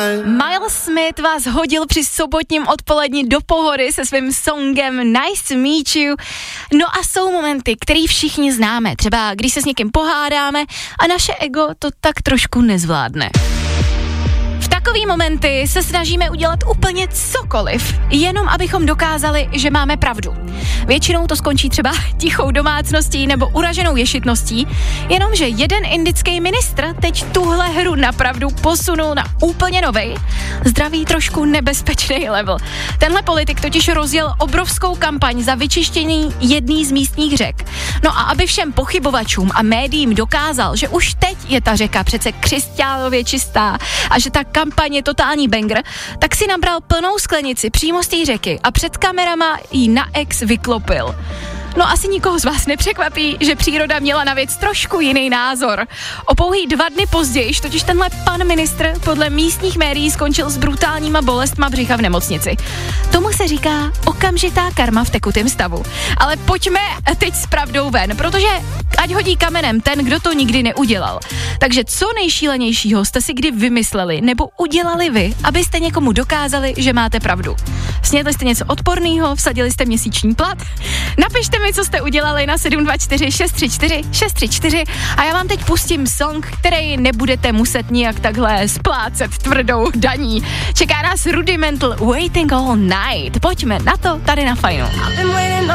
Miles Smith vás hodil při sobotním odpoledni do pohody se svým songem Nice to Meet You. No a jsou momenty, které všichni známe, třeba když se s někým pohádáme a naše ego to tak trošku nezvládne. V takový momenty se snažíme udělat úplně cokoliv, jenom abychom dokázali, že máme pravdu. Většinou to skončí třeba tichou domácností nebo uraženou ješitností, jenomže jeden indický ministr teď tuhle hru napravdu posunul na úplně novej, zdravý trošku nebezpečný level. Tenhle politik totiž rozjel obrovskou kampaň za vyčištění jedné z místních řek. No a aby všem pochybovačům a médiím dokázal, že už teď je ta řeka přece křisťálově čistá a že ta kampaň je totální banger, tak si nabral plnou sklenici přímo z té řeky a před kamerama jí na ex vyklopil. No asi nikoho z vás nepřekvapí, že příroda měla na věc trošku jiný názor. O pouhý 2 dny později totiž tenhle pan ministr podle místních médií skončil s brutálníma bolestma břicha v nemocnici. Tomu se říká okamžitá karma v tekutém stavu. Ale pojďme teď s pravdou ven, protože ať hodí kamenem ten, kdo to nikdy neudělal. Takže co nejšílenějšího jste si kdy vymysleli nebo udělali vy, abyste někomu dokázali, že máte pravdu? Snědli jste něco odporného, vsadili jste měsíční plat? Napište mi, co jste udělali na 724 634 634 a já vám teď pustím song, který nebudete muset nijak takhle splácet tvrdou daní. Čeká nás Rudimental Waiting All Night. Pojďme na to tady na Fajnu.